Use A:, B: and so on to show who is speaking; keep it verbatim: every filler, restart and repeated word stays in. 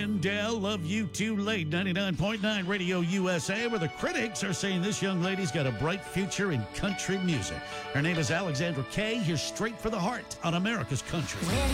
A: Dell, love you too late. ninety-nine point nine Radio U S A, where the critics are saying this young lady's got a bright future in country music. Her name is Alexandra Kay. Here's Straight for the Heart on America's Country.